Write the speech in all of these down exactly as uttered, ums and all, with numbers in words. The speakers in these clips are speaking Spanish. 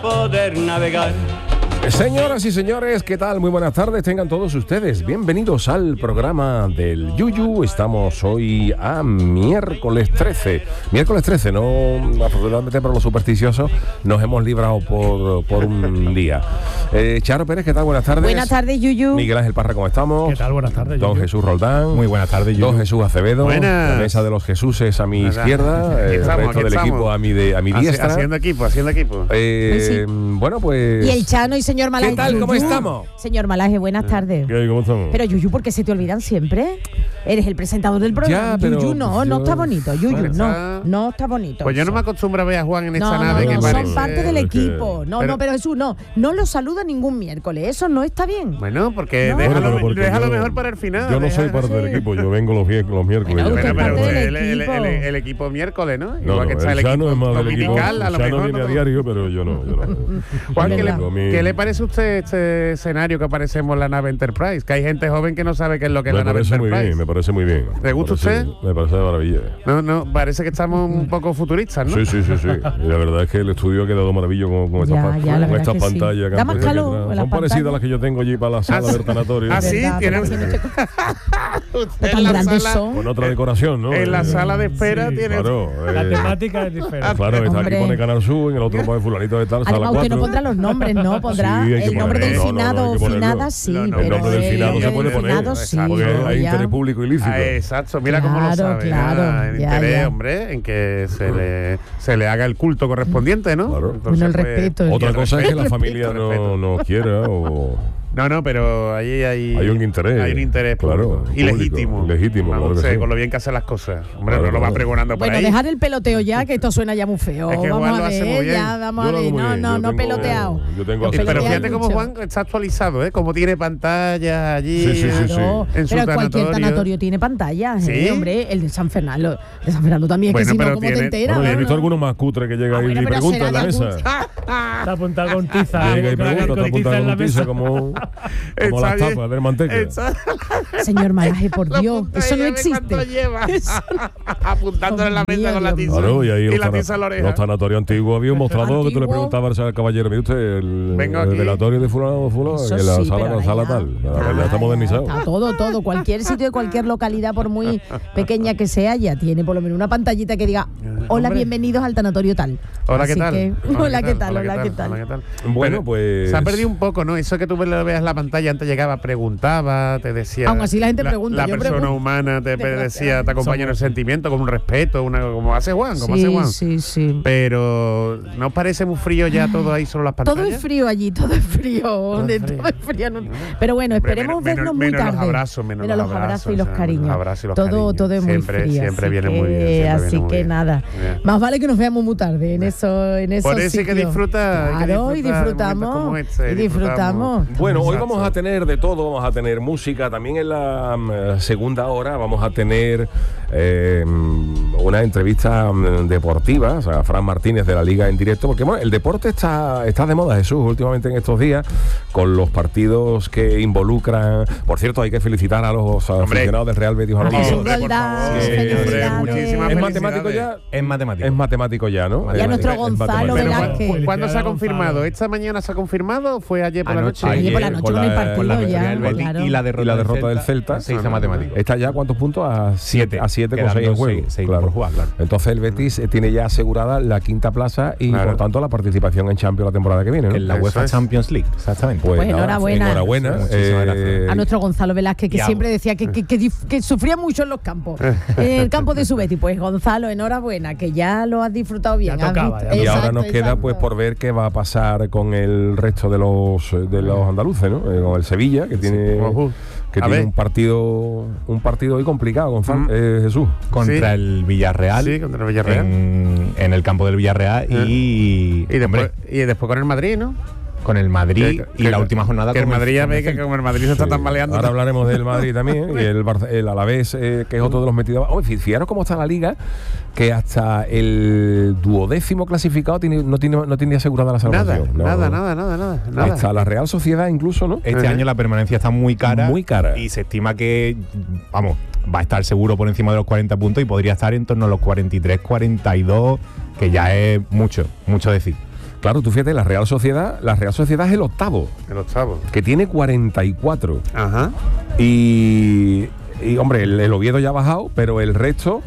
Poder navegar. Señoras y señores, ¿qué tal? Muy buenas tardes, tengan todos ustedes. Bienvenidos al programa del Yuyu. Estamos hoy a miércoles trece. Miércoles trece, no, afortunadamente para los supersticiosos nos hemos librado por, por un día. Eh, Charo Pérez, ¿qué tal? Buenas tardes. Buenas tardes, Yuyu. Miguel Ángel Parra, ¿cómo estamos? ¿Qué tal? Buenas tardes, Don Yuyu. Jesús Roldán. Muy buenas tardes, Yuyu. Don Jesús Acevedo. Buenas. La mesa de los Jesuses a mi Buenas. izquierda. Aquí El estamos, resto aquí del estamos. equipo a mi, de, a mi Haci- diestra. Haciendo equipo, haciendo equipo. Eh, Pues sí. Bueno, pues... Y el Chano y señor Malaje. ¿Qué tal? ¿Cómo Yuyu. estamos? Señor Malaje, buenas tardes. ¿Qué hay? ¿Cómo estamos? Pero Yuyu, ¿por qué se te olvidan siempre? Eres el presentador del programa. Ya, pero Yuyu, no, no yo- está bonito. Yuyu, Bueno, no, está- no está bonito. Pues yo no me acostumbro a ver a Juan en esta No, no, nave que no, parece... son parte del Porque- equipo. No, pero- no, pero Jesús, no. No lo saluda ningún miércoles. Eso no está bien. Bueno, porque No. déjalo, Bueno, pero porque déjalo yo- mejor para el final. Yo no soy déjalo- parte del equipo, yo vengo los, vie- los miércoles. Bueno, ya. usted Bueno, es pero parte del el, el- equipo. el- el equipo miércoles, ¿no? No, Igual no, que está el el Chano equipo es más del equipo. dominical, a El lo Chano mejor. viene a ¿no? diario, pero yo no. Yo no. Juan, Yo ¿qué le, no, a mí- qué le parece a usted este escenario que aparecemos en la nave Enterprise? Que hay gente joven que no sabe qué es lo que es Me la nave parece muy Enterprise. bien, me parece muy bien. ¿Le gusta Me parece- usted? Me parece de maravilla. No, no, parece que estamos un poco futuristas, ¿no? Sí, sí, sí, sí. Y la verdad es que el estudio ha quedado maravilloso con, con estas, Ya, pa- ya, la con verdad estas que sí. pantallas que Da han más puesto aquí calor atrás. en las Son parecidas a pantallas. las que yo tengo allí para la sala sí. del tanatorio. Ah, sí, ¿Verdad? tienen- Pero así no Usted ¿Qué en tan la grandes sala- son? Con otra decoración, ¿no? En la Eh, sala de espera Sí, tiene... Claro. La eh, temática es diferente. Claro, está aquí Hombre. pone Canal Sur, en el otro pone fulanito de tal, sala Además, usted no cuatro. pondrá los nombres, ¿no? Pondrá Sí, hay que el nombre del ponerlo. No, no, no, finado hay o que ponerlo. finada, sí. No, no, pero El nombre del el finado se puede poner. finado, sí, Porque no, hay ya. interés público ilícito. Ah, exacto, mira cómo lo Claro, sabe. claro, ah, el ya, interés, ya. hombre, en que se le, se le haga el culto correspondiente, ¿no? Claro. Bueno, el pues, respeto. el- Otra el cosa es que la respeto, familia el no, respeto. no quiera o... No, no, pero ahí hay... Hay un interés. Hay un interés Claro, público. Y público, legítimo. legítimo, Vamos, claro que sí, sí. con lo bien que hace las cosas. Hombre, Claro, no lo va claro. pregonando por Bueno, ahí. dejar el peloteo ya, que esto suena ya muy feo. Es que vamos Juan a lo hace muy ver, bien. ya, vamos Yo a lo hago ver. muy No, bien, no, yo no tengo- peloteado. yo tengo No así- Pero pelotea fíjate cómo mucho. Juan está actualizado, ¿eh? Como tiene pantalla allí. Sí, sí, sí, sí. Claro, En su pero cualquier tanatorio. tanatorio tiene pantallas, ¿eh? ¿Sí? Hombre, el de San Fernando, de San Fernando también, Bueno, que si no, pero ¿cómo tiene- te enteras? Bueno, yo he no? visto algunos más cutres que llegan Ah, y bueno, y pero preguntan en la será mesa. ya Está apuntado con tiza. Llega y con la pregunta, está con tiza apuntado en la con tiza mesa. como, como Está las bien. tapas de manteca. Está- Señor Malaje, por la Dios, punta eso no ella ve cuánto existe. lleva. Eso Apuntándole en la Dios mesa mío, con la Dios tiza. Claro, y ahí y los, la tana- tiza en la oreja. los tanatorios antiguos había un mostrador que tú le Antiguo. preguntabas al caballero, mire usted, el, Vengo el aquí. velatorio de fulano o fulano, Eso en la sí, sala, pero la sala ya- tal. La verdad ya- está modernizado. Está todo, todo. Cualquier sitio de cualquier localidad, por muy pequeña que sea, ya tiene por lo menos una pantallita que diga: hola, Hombre. bienvenidos al tanatorio tal. Hola, ¿qué Así tal? que, hola, ¿qué tal? Hola, ¿qué tal? Hola, ¿qué tal? Bueno, Pero pues- Se ha perdido un poco, ¿no? Eso que tú le veas la pantalla, antes llegaba, preguntaba, te decía. Aún así la gente pregunta, La yo persona pregunto. humana te Desgraciadamente. decía, te acompaña en el sentimiento, con un respeto, una, como hace Juan, como hace Sí, Juan. sí, sí. Pero ¿no os parece muy frío ya todo ahí solo las pantallas? Todo es frío allí, todo es frío. de- es frío. Todo es frío. no- Pero bueno, Hombre, esperemos menos- vernos menos- muy menos los tarde. abrazos, menos los los abrazos abrazos, y los o sea, cariños. los abrazos y los todo, cariños. todo es muy Siempre- frío. siempre así viene muy bien, que- siempre viene Así muy que bien. nada. Bien. Más vale que nos veamos muy tarde en eso, en esos Por eso hay que sitios. disfrutar, hay que Claro, y disfrutar de disfrutamos. momentos como este, y disfrutamos. Bueno, hoy Exacto. vamos a tener de todo, vamos a tener música, también en la mm, segunda hora vamos a tener eh, una entrevista mm, deportiva, o sea, Fran Martínez de la Liga en directo, porque bueno, el deporte está, está de moda, Jesús, últimamente en estos días, con los partidos que involucran, por cierto, hay que felicitar a los aficionados del Real Betis A Balompié. Jesús Hombre, por Roldán, favor. Sí, felicidades. hombre, muchísimas ¿Es matemático ya? felicidades. Es matemático. Es matemático ya, ¿no? Y a Es- nuestro es Gonzalo matemático. Pero, Velázquez. ¿cu- ¿cuándo se ha Felicidades, confirmado? Gonzalo. ¿Esta mañana se ha confirmado o fue ayer por la Anoche. noche? Ayer por la Ayer, noche con con el la- partido con la ya. victoria Real Betis claro. y la derrota, Y la derrota del Celta. Se hizo matemático. Está ya, ¿cuántos puntos? A siete. A siete con Quedan seis en dos, juego. seis- seis claro. por jugar, claro. Entonces el Betis eh, tiene ya asegurada la quinta plaza y Claro. por tanto la participación en Champions la temporada que viene, ¿no? En la Eso UEFA es. Champions League, exactamente. Pues Pues nada, enhorabuena. Enhorabuena. Muchísimas eh, gracias. A nuestro Gonzalo Velázquez, que Y a- siempre decía que, que, que dif- que sufría mucho en los campos. En el campo de su Betis. Pues Gonzalo, enhorabuena, que ya lo has disfrutado bien. Ya has tocaba, visto- ya y ahora Exacto, nos queda exacto. pues por ver qué va a pasar con el resto de los de los andaluces, ¿no? Eh, con el Sevilla, que tiene Ujú. que A tiene ver. un partido un partido hoy complicado, Gonzalo. Mm. Eh, Jesús. Contra Sí. el Villarreal. Sí, contra el Villarreal. En, en el campo del Villarreal y, Y después, hombre, y después con el Madrid, ¿no? con el Madrid Que- y que- la última jornada Que el con Madrid ya con ve el que Celta. como el Madrid se está Sí. tambaleando. Ahora hablaremos del Madrid también y el, Barce- el Alavés, eh, que es otro de los metidos. Oh, fí- fijaros cómo está la liga, que hasta el duodécimo clasificado tiene, no, tiene, no tiene asegurada la Nada, salvación. No, nada, no. nada, nada, nada, nada. Hasta la Real Sociedad incluso, ¿no? Este Ajá. año la permanencia está muy cara. Muy cara. Y se estima que, vamos, va a estar seguro por encima de los cuarenta puntos y podría estar en torno a los cuarenta y tres, cuarenta y dos, que ya es mucho, mucho decir. Claro, tú fíjate, la Real Sociedad, la Real Sociedad es el octavo, El octavo. que tiene cuarenta y cuatro. Ajá. Y, y hombre, el, el Oviedo ya ha bajado, pero el resto,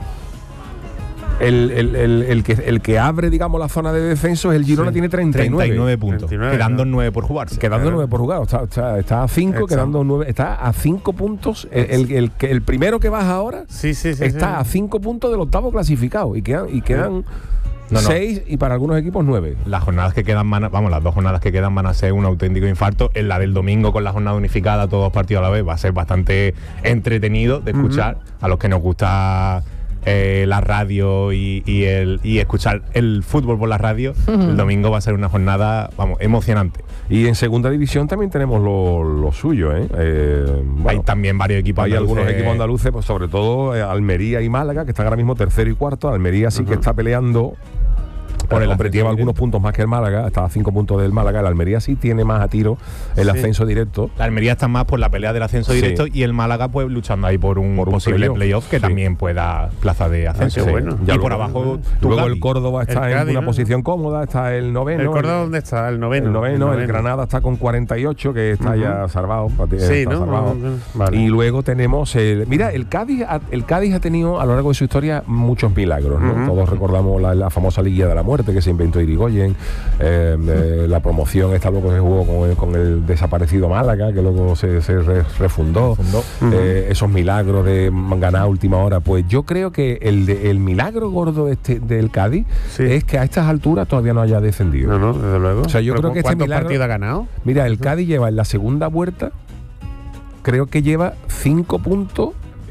el, el, el, el que, el que abre, digamos, la zona de descenso es el Girona, Sí. tiene treinta y nueve. treinta y nueve puntos, treinta y nueve, quedando ¿no? nueve por jugarse. Quedando Claro. nueve por jugar, está, está, está a cinco, Exacto. quedando nueve, está a cinco puntos. El, el, el, que- el primero que baja ahora Sí, sí, sí. está a sí. cinco puntos del octavo clasificado y quedan, y quedan No, no. seis y para algunos equipos nueve. Las jornadas que quedan van a, vamos, las dos jornadas que quedan van a ser un auténtico infarto. En la del domingo con la jornada unificada, todos partidos a la vez, va a ser bastante entretenido de escuchar a los que nos gusta eh, la radio y, y el, y escuchar el fútbol por la radio. El domingo va a ser una jornada, vamos, emocionante. Y en segunda división también tenemos lo, lo suyo, ¿eh? Eh, bueno, Hay también varios equipos hay andaluces. algunos equipos andaluces, pues sobre todo eh, Almería y Málaga, que están ahora mismo tercero y cuarto. Almería sí que está peleando. Por el hombre, ascenso lleva directo. algunos puntos más que el Málaga, está a cinco puntos del Málaga. El Almería sí tiene más a tiro el Sí. ascenso directo. La Almería está más por la pelea del ascenso Sí. directo y el Málaga pues luchando ahí por un, Por un posible playoff. playoff que Sí. también pueda plaza de ascenso. qué bueno. Y Ya por luego- abajo tu Luego Cádiz. el Córdoba está El en Cádiz, una ¿no? posición cómoda, está el noveno. ¿El Córdoba dónde está? El noveno. El noveno, el noveno. Granada está con cuarenta y ocho, que está Ujú. ya salvado. Sí, está ¿no? salvado. Vale. Y luego tenemos el. Mira, el Cádiz, ha- el Cádiz ha tenido a lo largo de su historia muchos milagros, ¿no? Ujú. Todos recordamos la, la famosa Liguilla de la Muerte que se inventó Irigoyen, eh, eh, la promoción esta luego se jugó con el, con el desaparecido Málaga, que luego se, se re- refundó. Fundó. Eh, esos milagros de ganar a última hora. Pues yo creo que el, de- el milagro gordo de este, del Cádiz Sí. es que a estas alturas todavía no haya descendido. No, no, desde luego. O sea, yo Pero creo que este ¿cuántos milagro- partidos ha ganado? Mira, el Cádiz lleva en la segunda vuelta, creo que lleva cinco puntos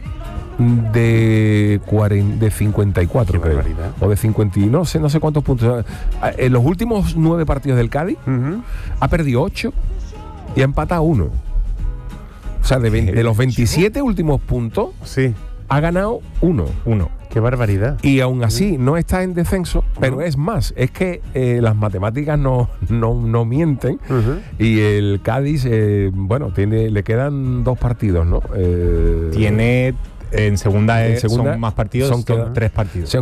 de, cuarenta, de cincuenta y cuatro, Qué creo. barbaridad. O de cincuenta, y no sé, no sé cuántos puntos. En los últimos nueve partidos del Cádiz Ujú. ha perdido ocho y ha empatado uno. O sea, de, veinte de los veintisiete últimos puntos Sí. ha ganado uno. Uno. Qué barbaridad. Y aún así no está en descenso, pero es más, es que eh, las matemáticas no, no, no mienten. Ujú. Y el Cádiz, eh, bueno, tiene, le quedan dos partidos, ¿no? Eh, Tiene en segunda, En eh, segunda son más partidos, son son, queda- tres partidos. son